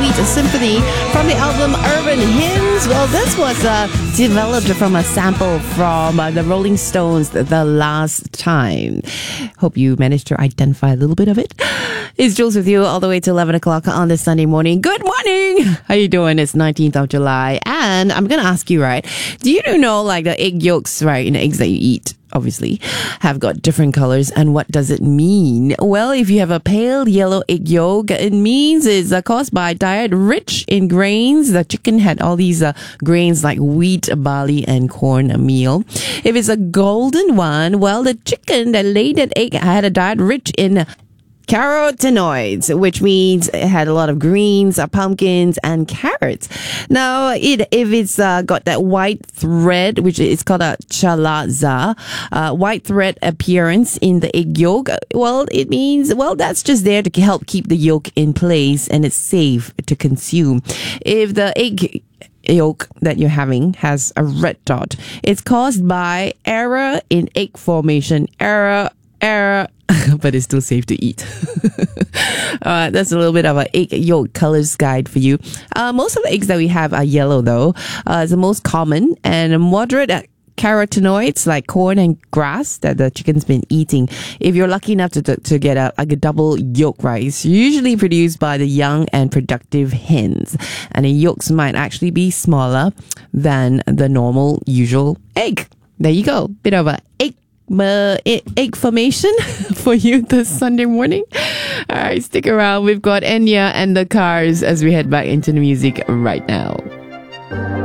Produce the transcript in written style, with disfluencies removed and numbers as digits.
Sweet Symphony from the album Urban Hymns. Well, this was developed from a sample from the Rolling Stones the last time. Hope you managed to identify a little bit of it. It's Jules with you all the way to 11 o'clock on this Sunday morning. Good morning! How you doing? It's 19th of July. And I'm going to ask you, right, do you know like the egg yolks, right, in the eggs that you eat, obviously, have got different colors. And what does it mean? Well, if you have a pale yellow egg yolk, it means it's caused by a diet rich in grains. The chicken had all these grains like wheat, barley, and corn meal. If it's a golden one, well, the chicken that laid that egg had a diet rich in carotenoids, which means it had a lot of greens, pumpkins, and carrots. Now, if it's got that white thread, which is called a chalaza, white thread appearance in the egg yolk, well, it means, well, that's just there to help keep the yolk in place and it's safe to consume. If the egg yolk that you're having has a red dot, it's caused by error in egg formation. Error, but it's still safe to eat. That's a little bit of an egg yolk colors guide for you. Most of the eggs that we have are yellow though. It's the most common and moderate carotenoids like corn and grass that the chicken's been eating. If you're lucky enough to get a double yolk rice, usually produced by the young and productive hens. And the yolks might actually be smaller than the normal usual egg. There you go. Bit of a egg formation for you this Sunday morning. All right, stick around. We've got Enya and the Cars as we head back into the music right now.